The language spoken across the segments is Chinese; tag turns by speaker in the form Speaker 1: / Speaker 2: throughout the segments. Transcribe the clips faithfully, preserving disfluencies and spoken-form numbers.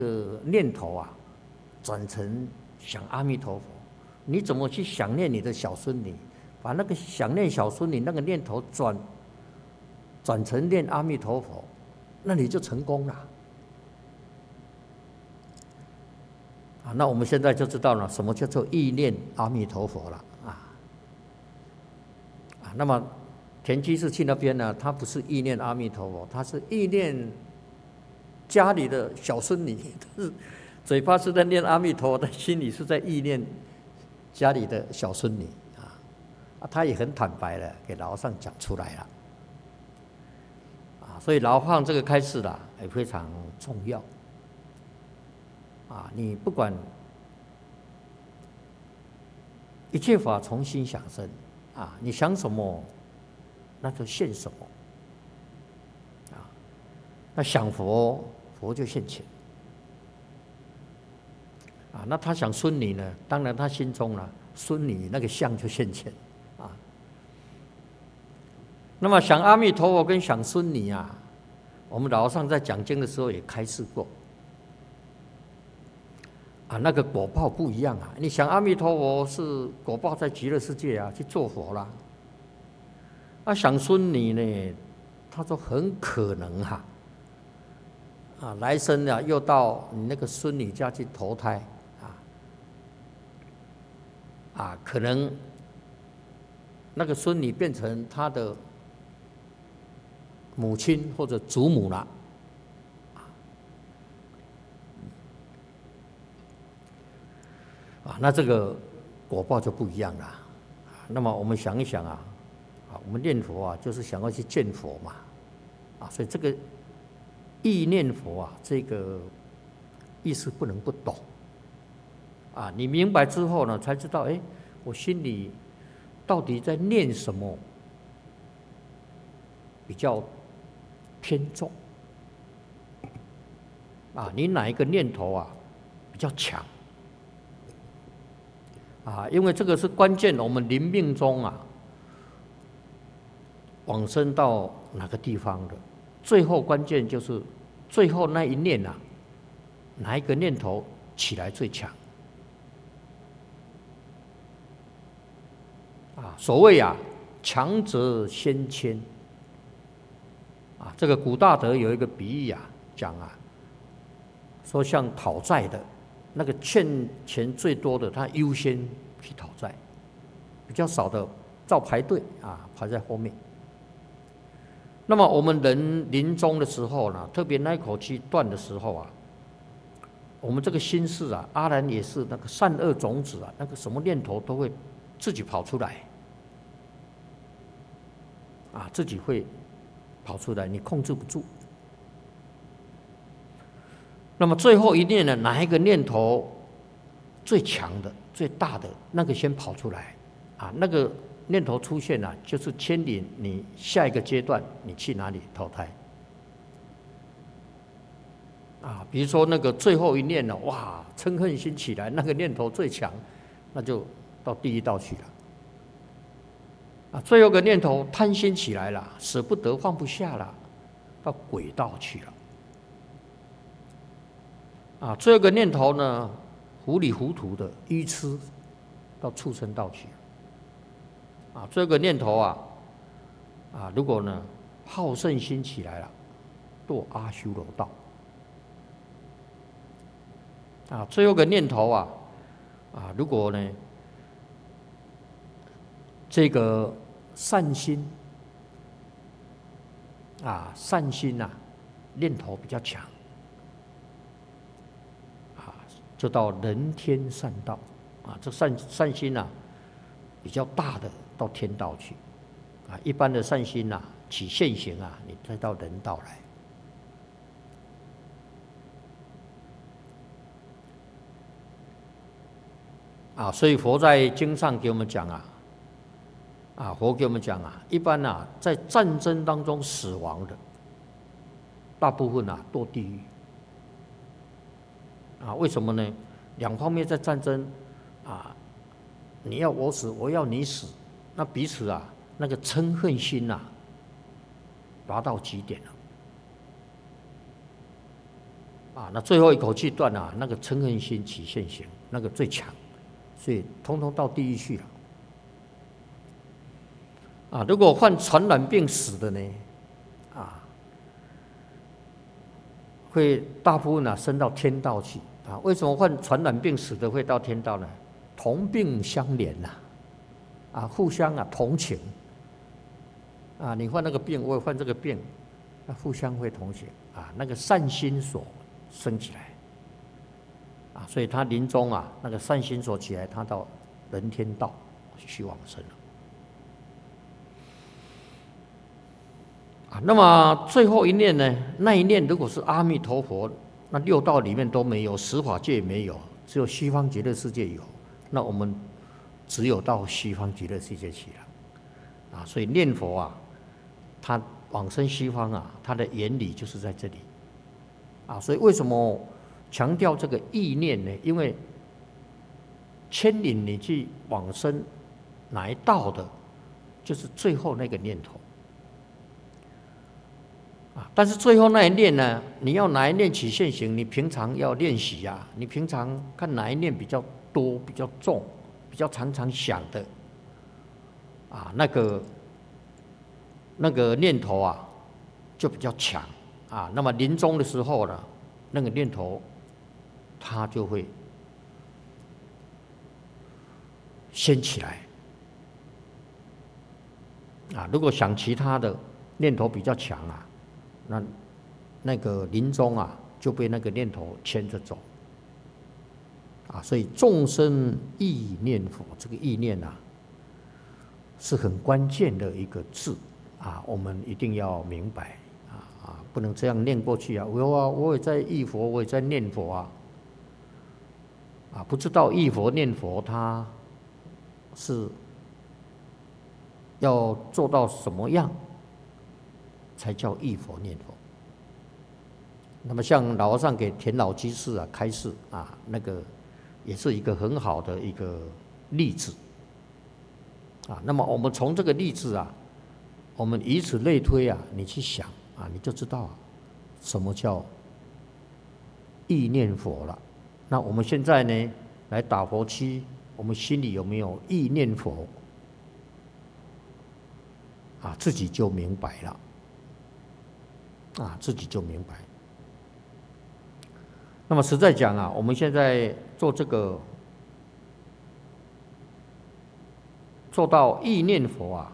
Speaker 1: 个念头啊，转成想阿弥陀佛，你怎么去想念你的小孙女？把那个想念小孙女那个念头转转成念阿弥陀佛，那你就成功了。啊，那我们现在就知道了什么叫做意念阿弥陀佛了啊啊，那么田居士去那边呢，他不是意念阿弥陀佛，他是意念家里的小孙女，是嘴巴是在念阿弥陀佛，但心里是在意念家里的小孙女啊啊，他也很坦白了，给老和尚讲出来了啊，所以老和尚这个开示啦也非常重要啊，你不管一切法从心想生啊，你想什么那就现什么啊，那想佛佛就现前啊，那他想孙女呢，当然他心中呢孙女那个相就现前啊。那么想阿弥陀佛跟想孙女啊，我们老和尚在讲经的时候也开示过啊，那个果报不一样啊。你想阿弥陀佛是果报在极乐世界啊，去做佛啦。啊，想孙女呢，他说很可能哈、啊，啊，来生啊又到你那个孙女家去投胎啊，啊，可能那个孙女变成他的母亲或者祖母了。啊，那这个果报就不一样了。那么我们想一想啊，啊，我们念佛啊，就是想要去见佛嘛，啊，所以这个意念佛啊，这个意思不能不懂。啊，你明白之后呢，才知道，哎，我心里到底在念什么比较偏重？啊，你哪一个念头啊比较强？啊，因为这个是关键，我们临命中啊，往生到哪个地方的，最后关键就是最后那一念啊，哪一个念头起来最强？啊，所谓啊，强则先迁。啊，这个古大德有一个比喻啊，讲啊，说像讨债的。那个欠钱最多的，他优先去讨债，比较少的照排队啊，排在后面。那么我们人临终的时候呢，特别那一口气断的时候啊，我们这个心事啊，阿难也是那个善恶种子啊，那个什么念头都会自己跑出来，啊，自己会跑出来，你控制不住。那么最后一念呢，哪一个念头最强的、最大的那个先跑出来啊？那个念头出现了、啊，就是牵引你下一个阶段你去哪里投胎啊？比如说那个最后一念呢，哇，嗔恨心起来，那个念头最强，那就到地狱道去了啊。最后一个念头贪心起来了，舍不得放不下了，到鬼道去了。啊，最后一个念头呢，糊里糊涂的愚痴，到畜生道去。啊，最后一个念头啊，啊，如果呢好胜心起来了，堕阿修罗道。啊，最后一个念头啊，啊，如果呢这个善心，啊，善心呐、啊，念头比较强。就到人天善道，啊，这善善心呐、啊，比较大的到天道去，啊，一般的善心呐、啊，起现行啊，你再到人道来，啊，所以佛在经上给我们讲啊，啊，佛给我们讲啊，一般啊，在战争当中死亡的，大部分啊堕地狱。啊，为什么呢？两方面在战争，啊，你要我死，我要你死，那彼此啊，那个嗔恨心呐、啊，达到极点了。 啊，那最后一口气断了，那个嗔恨心起现行，那个最强，所以通通到地狱去了。啊，如果患传染病死的呢，啊，会大部分啊升到天道去啊。为什么患传染病死的会到天道呢？同病相怜呐，啊，互相啊同情。啊，你患那个病，我也患这个病，那互相会同情啊，那个善心所升起来，啊，所以他临终啊，那个善心所起来，他到人天道去往生了。啊，那么最后一念呢？那一念如果是阿弥陀佛，那六道里面都没有，十法界没有，只有西方极乐世界有，那我们只有到西方极乐世界去了。啊，所以念佛啊，他往生西方啊，他的原理就是在这里。啊，所以为什么强调这个意念呢？因为牵引你去往生哪一道的，就是最后那个念头。啊，但是最后那一念呢，你要哪一念起现行，你平常要练习啊。你平常看哪一念比较多、比较重、比较常常想的，啊，那个那个念头啊，就比较强啊。那么临终的时候呢，那个念头，它就会先起来。啊，如果想其他的念头比较强啊。那那个临终啊，就被那个念头牵着走啊，所以众生意念佛，这个意念啊，是很关键的一个字啊，我们一定要明白啊啊，不能这样念过去啊。我啊，我也在忆佛，我也在念佛啊，啊，不知道忆佛念佛，他是要做到什么样？才叫忆佛念佛。那么像老和尚给田老居士啊开示啊，那个也是一个很好的一个例子啊。那么我们从这个例子啊，我们以此类推啊，你去想啊，你就知道、啊、什么叫意念佛了。那我们现在呢，来打佛七，我们心里有没有意念佛啊？自己就明白了。啊，自己就明白。那么实在讲啊，我们现在做这个做到意念佛啊，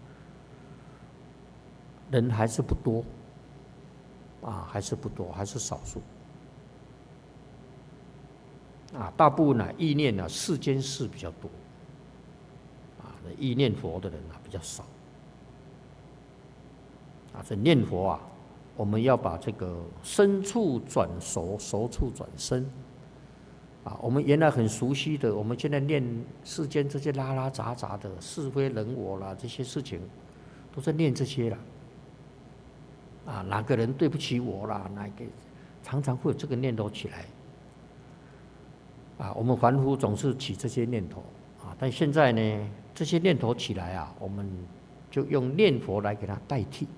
Speaker 1: 人还是不多啊，还是不多，还是少数啊。大部分呢、啊，意念呢、啊，世间事比较多啊，意念佛的人啊比较少啊。这念佛啊。我们要把这个身处转熟，熟处转身，啊，我们原来很熟悉的，我们现在念世间这些拉拉杂杂的是非人我啦，这些事情，都在念这些了，啊，哪个人对不起我啦，哪个常常会有这个念头起来，啊，我们凡夫总是起这些念头，啊，但现在呢，这些念头起来啊，我们就用念佛来给它代替。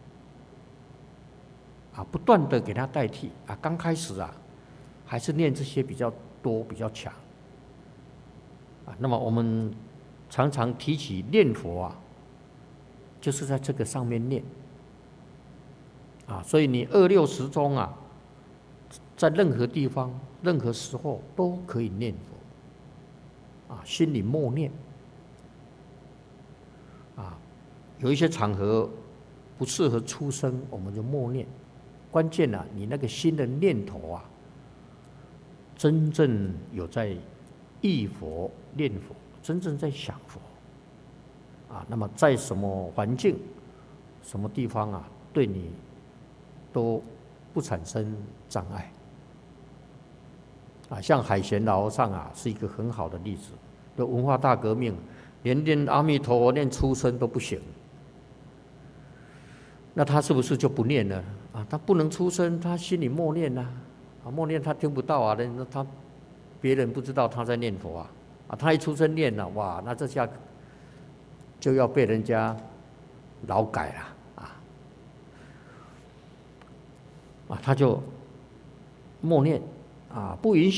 Speaker 1: 啊，不断的给它代替啊，刚开始啊，还是念这些比较多、比较强啊。那么我们常常提起念佛啊，就是在这个上面念啊。所以你二六时中啊，在任何地方、任何时候都可以念佛啊，心里默念啊。有一些场合不适合出声，我们就默念。关键啊，你那个心的念头啊，真正有在忆佛、念佛，真正在想佛啊。那么在什么环境、什么地方啊，对你都不产生障碍啊。像海贤老和尚啊，是一个很好的例子。的文化大革命，连念阿弥陀佛、念出生都不行，那他是不是就不念了？啊，他不能出声，他心里默念呐、啊，啊，默念他听不到啊，那他别人不知道他在念佛啊，啊，他一出声念了、啊，哇，那这下就要被人家劳改了啊，啊，他就默念啊，不允许。